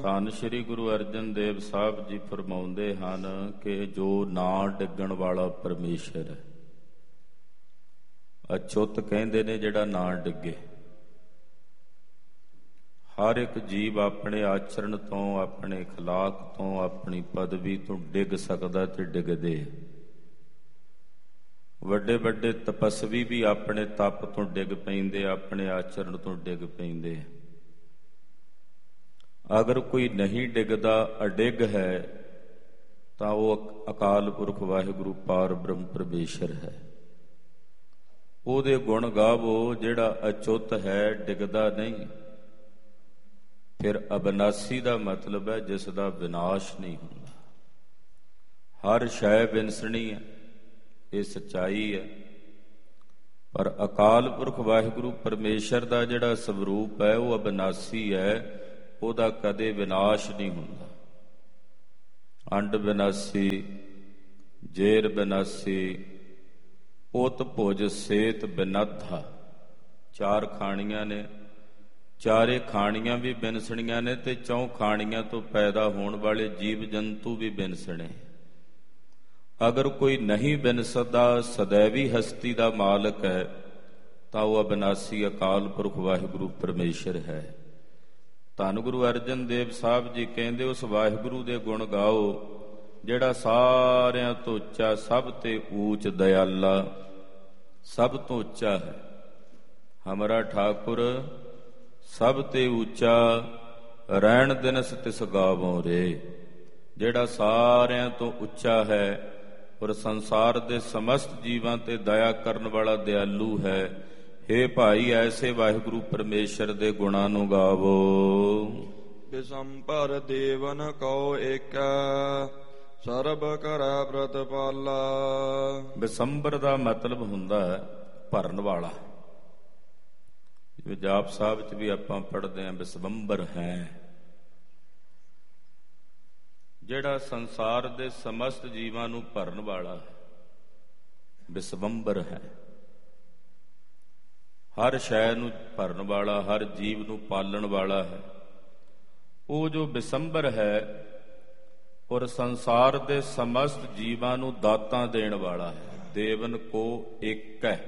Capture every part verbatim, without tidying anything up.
ਧੰਨ ਸ਼੍ਰੀ ਗੁਰੂ ਅਰਜਨ ਦੇਵ ਸਾਹਿਬ ਜੀ ਫਰਮਾਉਂਦੇ ਹਨ ਕਿ ਜੋ ਨਾ ਡਿੱਗਣ ਵਾਲਾ ਪਰਮੇਸ਼ਰ ਹੈ, ਅਚੁੱਤ ਕਹਿੰਦੇ ਨੇ ਜਿਹੜਾ ਨਾ ਡਿੱਗੇ। ਹਰ ਇੱਕ ਜੀਵ ਆਪਣੇ ਆਚਰਣ ਤੋਂ, ਆਪਣੇ ਅਖਲਾਕ ਤੋਂ, ਆਪਣੀ ਪਦਵੀ ਤੋਂ ਡਿੱਗ ਸਕਦਾ ਤੇ ਡਿੱਗਦੇ। ਵੱਡੇ ਵੱਡੇ ਤਪਸਵੀ ਵੀ ਆਪਣੇ ਤਪ ਤੋਂ ਡਿੱਗ ਪੈਂਦੇ, ਆਪਣੇ ਆਚਰਣ ਤੋਂ ਡਿੱਗ ਪੈਂਦੇ। ਅਗਰ ਕੋਈ ਨਹੀਂ ਡਿੱਗਦਾ, ਅਡਿੱਗ ਹੈ, ਤਾਂ ਉਹ ਅਕਾਲ ਪੁਰਖ ਵਾਹਿਗੁਰੂ ਪਾਰ ਬ੍ਰਹਮ ਪਰਮੇਸ਼ਰ ਹੈ। ਉਹਦੇ ਗੁਣ ਗਾਵੋ ਜਿਹੜਾ ਅਚੁੱਤ ਹੈ, ਡਿੱਗਦਾ ਨਹੀਂ। ਫਿਰ ਅਬਨਾਸੀ ਦਾ ਮਤਲਬ ਹੈ ਜਿਸ ਦਾ ਵਿਨਾਸ਼ ਨਹੀਂ ਹੁੰਦਾ। ਹਰ ਸ਼ੈ ਵਿਨਸਣੀ ਹੈ, ਇਹ ਸੱਚਾਈ ਹੈ। ਪਰ ਅਕਾਲ ਪੁਰਖ ਵਾਹਿਗੁਰੂ ਪਰਮੇਸ਼ਰ ਦਾ ਜਿਹੜਾ ਸਵਰੂਪ ਹੈ ਉਹ ਅਬਨਾਸੀ ਹੈ, ਉਹਦਾ ਕਦੇ ਵਿਨਾਸ਼ ਨਹੀਂ ਹੁੰਦਾ। ਅੰਡ ਵਿਨਾਸੀ, ਜੇਰ ਵਿਨਾਸੀ, ਉਤ ਭੁਜ ਸੇਤ ਬਿਨੱਧਾ। ਚਾਰ ਖਾਣੀਆਂ ਨੇ, ਚਾਰੇ ਖਾਣੀਆਂ ਵੀ ਬਿਨਸਣੀਆਂ ਨੇ ਤੇ ਚੌਂ ਖਾਣੀਆਂ ਤੋਂ ਪੈਦਾ ਹੋਣ ਵਾਲੇ ਜੀਵ ਜੰਤੂ ਵੀ ਬਿਨਸਣੇ। ਅਗਰ ਕੋਈ ਨਹੀਂ ਬਿਨਸਦਾ, ਸदैवी ਹਸਤੀ ਦਾ ਮਾਲਕ ਹੈ, ਤਾਂ ਉਹ ਅਬਨਾਸੀ ਅਕਾਲ ਪੁਰਖ ਵਾਹਿਗੁਰੂ ਪਰਮੇਸ਼ਰ ਹੈ। ਧੰਨ ਗੁਰੂ ਅਰਜਨ ਦੇਵ ਸਾਹਿਬ ਜੀ ਕਹਿੰਦੇ ਉਸ ਵਾਹਿਗੁਰੂ ਦੇ ਗੁਣ ਗਾਓ ਜਿਹੜਾ ਸਾਰਿਆਂ ਤੋਂ ਉੱਚਾ, ਸਭ ਤੇ ਊਚ ਦਇਆਲਾ, ਸਭ ਤੋਂ ਉੱਚਾ ਹੈ। ਹਮਾਰਾ ਠਾਕੁਰ ਸਭ ਤੇ ਉੱਚਾ, ਰਹਿਣ ਦਿਨਸ ਤਿਸ ਗਾਵੋਂ ਰੇ। ਜਿਹੜਾ ਸਾਰਿਆਂ ਤੋਂ ਉੱਚਾ ਹੈ ਔਰ ਸੰਸਾਰ ਦੇ ਸਮਸਤ ਜੀਵਾਂ ਤੇ ਦਇਆ ਕਰਨ ਵਾਲਾ ਦਿਆਲੂ ਹੈ। ਹੇ ਭਾਈ, ਐਸੇ ਵਾਹਿਗੁਰੂ ਪਰਮੇਸ਼ਰ ਦੇ ਗੁਣਾਂ ਨੂੰ ਗਾਵੋ। ਬਿਸੰਭਰ ਦੇਵਨ ਕਉ ਏਕੈ, ਸਰਬ ਕਰੈ ਪ੍ਰਤਪਾਲਾ। ਬਿਸੰਭਰ ਦਾ ਮਤਲਬ ਹੁੰਦਾ ਹੈ ਭਰਨ ਵਾਲਾ। ਜਿਵੇਂ ਜਾਪ ਸਾਹਿਬ ਚ ਵੀ ਆਪਾਂ ਪੜ੍ਹਦੇ ਹਾਂ ਬਿਸਵੰਬਰ ਹੈ, ਜਿਹੜਾ ਸੰਸਾਰ ਦੇ ਸਮਸਤ ਜੀਵਾਂ ਨੂੰ ਭਰਨ ਵਾਲਾ ਹੈ, ਬਿਸਵੰਬਰ ਹੈ। ਹਰ ਸ਼ੈ ਨੂੰ ਭਰਨ ਵਾਲਾ, ਹਰ ਜੀਵ ਨੂੰ ਪਾਲਣ ਵਾਲਾ ਹੈ। ਉਹ ਜੋ ਬਿਸੰਬਰ ਹੈ ਔਰ ਸੰਸਾਰ ਦੇ ਸਮਸਤ ਜੀਵਾਂ ਨੂੰ ਦਾਤਾਂ ਦੇਣ ਵਾਲਾ ਹੈ। ਦੇਵਨ ਕੋ ਏਕ ਹੈ,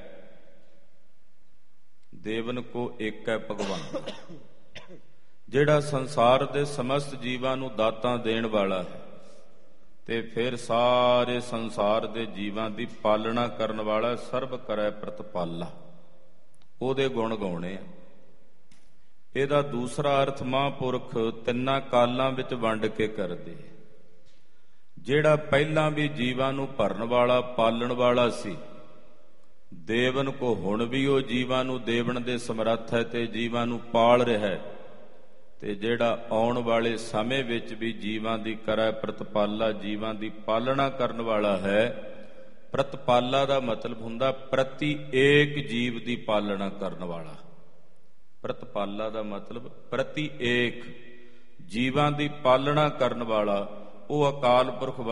ਦੇਵਨ ਕੋ ਏਕ ਹੈ ਭਗਵਾਨ। ਜਿਹੜਾ ਸੰਸਾਰ ਦੇ ਸਮਸਤ ਜੀਵਾਂ ਨੂੰ ਦਾਤਾਂ ਦੇਣ ਵਾਲਾ ਹੈ ਤੇ ਫਿਰ ਸਾਰੇ ਸੰਸਾਰ ਦੇ ਜੀਵਾਂ ਦੀ ਪਾਲਣਾ ਕਰਨ ਵਾਲਾ, ਸਰਬ ਕਰੈ ਪ੍ਰਤਪਾਲਾ। ਉਹਦੇ ਗੁਣ ਗਾਉਣੇ ਆ। ਇਹਦਾ ਦੂਸਰਾ ਅਰਥ ਮਹਾਂਪੁਰਖ ਤਿੰਨਾਂ ਕਾਲਾਂ ਵਿੱਚ ਵੰਡ ਕੇ ਕਰਦੇ। ਜਿਹੜਾ ਪਹਿਲਾਂ ਵੀ ਜੀਵਾਂ ਨੂੰ ਭਰਨ ਵਾਲਾ, ਪਾਲਣ ਵਾਲਾ ਸੀ, ਦੇਵਨ ਕੋ ਹੁਣ ਵੀ ਉਹ ਜੀਵਾਂ ਨੂੰ ਦੇਵਣ ਦੇ ਸਮਰੱਥ ਹੈ ਤੇ ਜੀਵਾਂ ਨੂੰ ਪਾਲ ਰਿਹਾ ਹੈ। ਤੇ ਜਿਹੜਾ ਆਉਣ ਵਾਲੇ ਸਮੇਂ ਵਿੱਚ ਵੀ ਜੀਵਾਂ ਦੀ ਕਰੈ ਪ੍ਰਤਪਾਲਾ, ਜੀਵਾਂ ਦੀ ਪਾਲਣਾ ਕਰਨ ਵਾਲਾ ਹੈ। ਪ੍ਰਤਪਾਲਾ ਦਾ ਮਤਲਬ ਹੁੰਦਾ ਪ੍ਰਤੀ ਏਕ ਜੀਵ ਦੀ ਪਾਲਣਾ ਕਰਨ ਵਾਲਾ। ਪ੍ਰਤਪਾਲਾ ਦਾ ਮਤਲਬ ਪ੍ਰਤੀ ਏਕ ਜੀਵਾਂ ਦੀ ਪਾਲਣਾ ਕਰਨ ਵਾਲਾ। ਉਹ ਅਕਾਲ ਪੁਰਖ